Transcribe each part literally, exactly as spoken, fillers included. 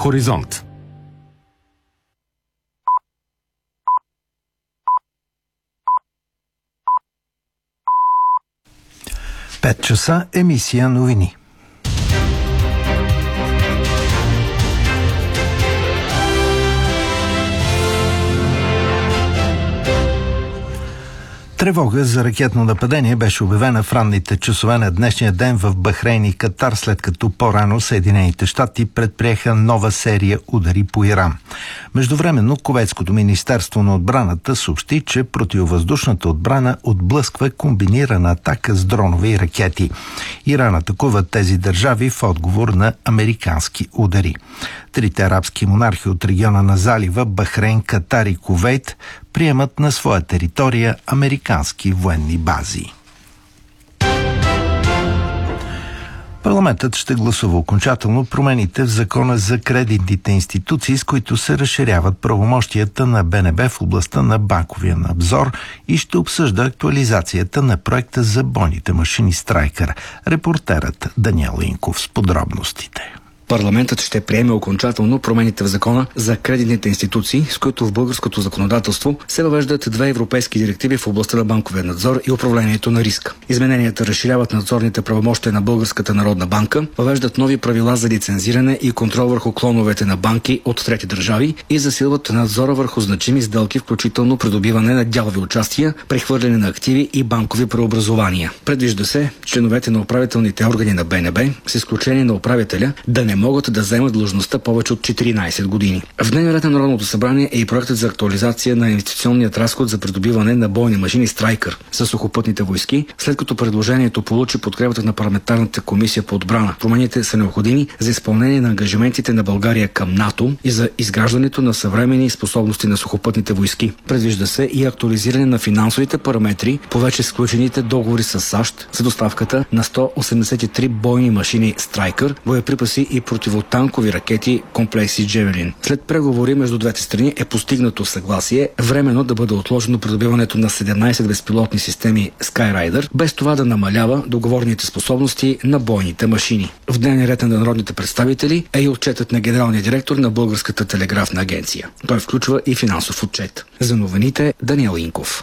Хоризонт. пет часа, емисия новини. Тревога за ракетно нападение беше обявена в ранните часове на днешния ден в Бахрейн и Катар, след като по-рано Съединените щати предприеха нова серия удари по Иран. Междувременно Кувейтското министерство на отбраната съобщи, че противовъздушната отбрана отблъсква комбинирана атака с дронове и ракети. Иран атакува тези държави в отговор на американски удари. Трите арабски монархи от региона на залива Бахрейн, Катар и Кувейт приемат на своя територия американски военни бази. Парламентът ще гласува окончателно промените в закона за кредитните институции, с които се разширяват правомощията на Б Н Б в областта на банковия надзор и ще обсъжда актуализацията на проекта за бойните машини Страйкър. Репортерът Даниел Инков с подробностите. Парламентът ще приеме окончателно промените в закона за кредитните институции, с които в българското законодателство се въвеждат две европейски директиви в областта на банковия надзор и управлението на риска. Измененията разширяват надзорните правомощия на Българската народна банка, въвеждат нови правила за лицензиране и контрол върху клоновете на банки от трети държави и засилват надзора върху значими сделки, включително придобиване на дялови участия, прехвърляне на активи и банкови преобразования. Предвижда се членовете на управителните органи на Б Н Б, с изключение на управителя, да не могат да заемат длъжността повече от четиринайсет години. В дневния ред на Народното събрание е и проектът за актуализация на инвестиционният разход за придобиване на бойни машини Страйкър за сухопътните войски, след като предложението получи подкрепата на парламентарната комисия по отбрана. Промените са необходими за изпълнение на ангажиментите на България към НАТО и за изграждането на съвременни способности на сухопътните войски. Предвижда се и актуализиране на финансовите параметри по вече сключените договори с САЩ за доставката на сто осемдесет и три бойни машини Страйкър, боеприпаси и противотанкови ракети комплекси Джевелин. След преговори между двете страни е постигнато съгласие временно да бъде отложено придобиването на седемнайсет безпилотни системи Skyraider, без това да намалява договорните способности на бойните машини. В дневния ред на народните представители е и отчетът на генералния директор на Българската телеграфна агенция. Той включва и финансов отчет. За новините Даниел Инков.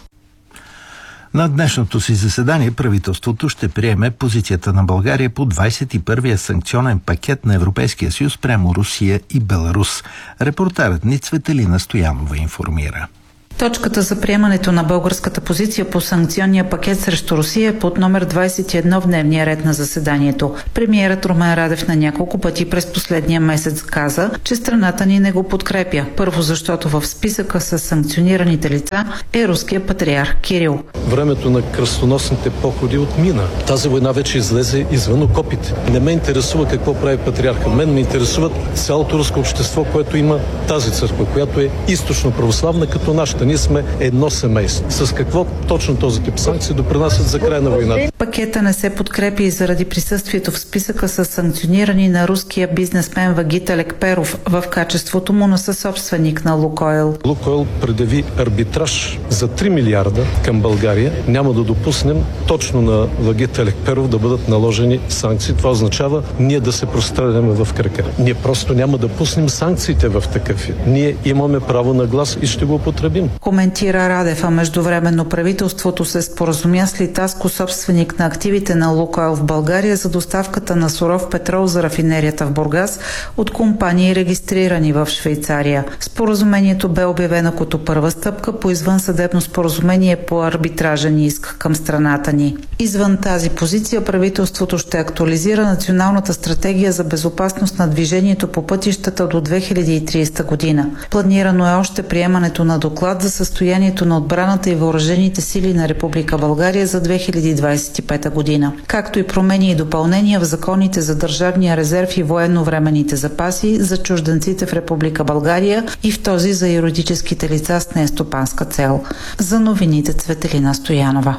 На днешното си заседание правителството ще приеме позицията на България по двайсет и първия санкционен пакет на Европейския съюз прямо Русия и Беларус. Репортерът ни Цветелина Стоянова информира. Точката за приемането на българската позиция по санкционния пакет срещу Русия е под номер двайсет и едно в дневния ред на заседанието. Премиерът Румен Радев на няколко пъти през последния месец каза, че страната ни не го подкрепя. Първо, защото в списъка с санкционираните лица е руския патриарх Кирил. Времето на кръстоносните походи отмина. Тази война вече излезе извън окопите. Не ме интересува какво прави патриарха. Мен ме интересуват цялото руско общество, което има тази църква, която е източно православна като нашата. Ние сме едно семейство. С какво точно този тип санкции допринасят за край на войната? Пакета не се подкрепи и заради присъствието в списъка с санкционирани на руския бизнесмен Вагит Алекперов в качеството му на съсобственик на Лукойл. Лукойл предяви арбитраж за три милиарда към България. Няма да допуснем точно на Вагит Алекперов да бъдат наложени санкции. Това означава ние да се простреляме в крака. Ние просто няма да пуснем санкциите в такъв вид. Ние имаме право на глас и ще го употребим. Коментира Радев, а междувременно правителството се споразумя с Литаско, собственик на активите на Лукойл в България, за доставката на суров петрол за рафинерията в Бургас от компании, регистрирани в Швейцария. Споразумението бе обявено като първа стъпка по извънсъдебно споразумение по арбитражен иск към страната ни. Извън тази позиция правителството ще актуализира националната стратегия за безопасност на движението по пътищата до две хиляди и трийсета година. Планирано е още приемането на доклад за състоянието на отбраната и въоръжените сили на Република България за две хиляди двайсет и пета година, както и промени и допълнения в законите за държавния резерв и военновременните запаси за чужденците в Република България и в този за юридическите лица с нестопанска цел. За новините Цветелина Стоянова.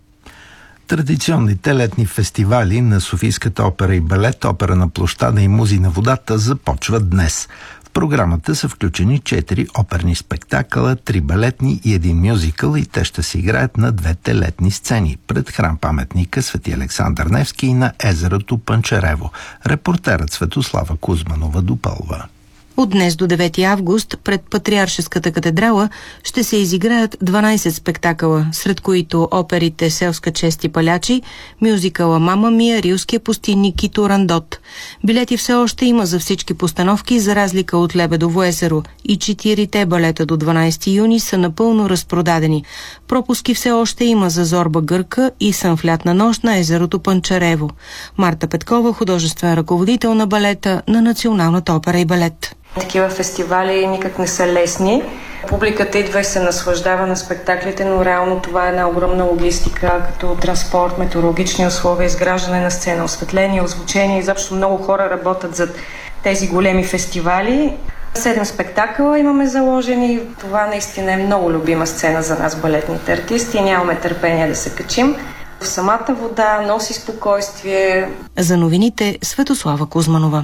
Традиционните летни фестивали на Софийската опера и балет, Опера на площада и Музи на водата започват днес. В програмата са включени четири оперни спектакъла, три балетни и един мюзикъл и те ще се играят на двете летни сцени пред храм-паметника Свети Александър Невски и на езерото Панчарево. Репортерът Светослава Кузманова допълва. От днес до девети август пред Патриаршеската катедрала ще се изиграят дванайсет спектакъла, сред които оперите «Селска чест и палячи», мюзикъла «Мама Мия», «Рилския пустинник» и «Турандот». Билети все още има за всички постановки, за разлика от «Лебедово езеро», и четирите балета до дванайсети юни са напълно разпродадени. Пропуски все още има за «Зорба Гърка» и «Сън в лятна нощ на езерото Панчарево». Марта Петкова, художествен ръководител на балета на Националната опера и балет. Такива фестивали никак не са лесни. Публиката идва и се наслаждава на спектаклите, но реално това е една огромна логистика, като транспорт, метеорологични условия, изграждане на сцена, осветление, озвучение. Изобщо много хора работят за тези големи фестивали. Седем спектакъла имаме заложени. Това наистина е много любима сцена за нас, балетните артисти. Нямаме търпение да се качим. В самата вода носи спокойствие. За новините Светослава Кузманова.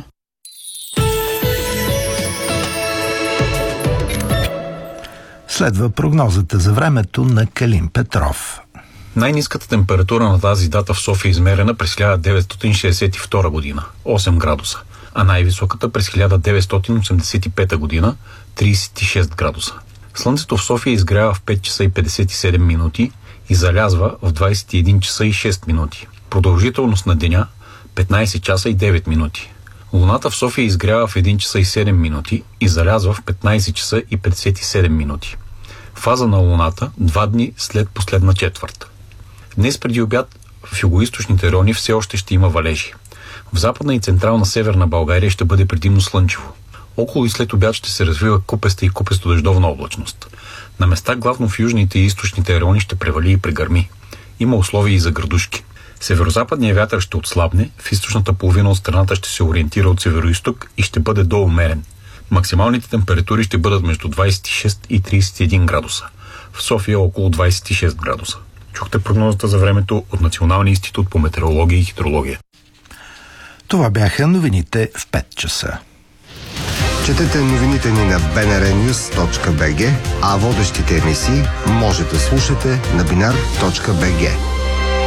Следва прогнозата за времето на Калин Петров. Най-ниската температура на тази дата в София е измерена през хиляда деветстотин шейсет и втора година – осем градуса, а най-високата през хиляда деветстотин осемдесет и пета година – трийсет и шест градуса. Слънцето в София изгрява в пет часа и петдесет и седем минути и залязва в двайсет и един часа и шест минути. Продължителност на деня – петнайсет часа и девет минути. Луната в София изгрява в един часа и седем минути и залязва в петнайсет часа и петдесет и седем минути. Фаза на Луната два дни след последна четвърт. Днес преди обяд в югоизточните райони все още ще има валежи. В западна и централна северна България ще бъде предимно слънчево. Около и след обяд ще се развива купеста и купесто-дъждовна облачност. На места главно в южните и източните райони ще превали и прегърми. Има условия и за градушки. Северозападният вятър ще отслабне, в източната половина от страната ще се ориентира от североизток и ще бъде доумерен. Максималните температури ще бъдат между двайсет и шест и трийсет и един градуса. В София около двайсет и шест градуса. Чухте прогнозата за времето от Националния институт по метеорология и хидрология. Това бяха новините в пет часа. Четете новините ни на би ен ар нюз точка би джи, а водещите емисии може да слушате на бинар точка би джи.